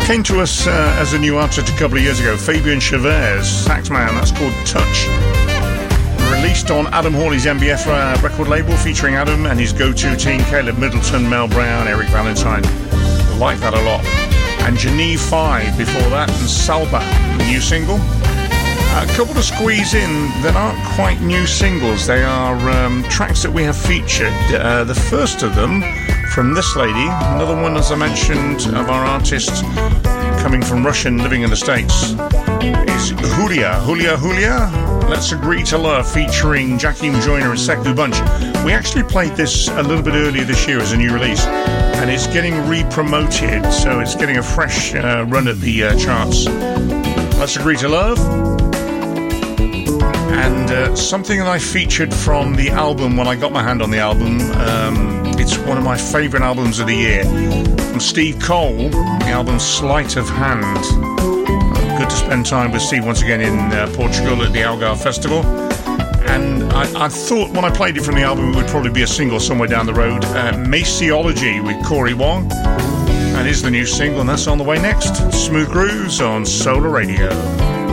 Came to us as a new artist a couple of years ago, Fabian Chavez, Saxman. That's called Touch. Released on Adam Hawley's MBF record label, featuring Adam and his go-to team, Caleb Middleton, Mel Brown, Eric Valentine. Like that a lot. And Geneve 5 before that, and Salba, the new single. A couple to squeeze in that aren't quite new singles. They are tracks that we have featured. The first of them from this lady, another one, as I mentioned, of our artists coming from Russia and living in the States, is Julia. Let's Agree to Love, featuring Jakim Joyner and Sekou Bunch. We actually played this a little bit earlier this year as a new release, and it's getting re-promoted, so it's getting a fresh run at the charts. Let's Agree to Love. And something that I featured from the album when I got my hand on the album. It's one of my favourite albums of the year. From Steve Cole, the album Sleight of Hand. Good to spend time with Steve once again in Portugal at the Algarve Festival. And I thought when I played it from the album it would probably be a single somewhere down the road. Maceology with Corey Wong. That is the new single, and that's on the way next. Smooth Grooves on Solar Radio.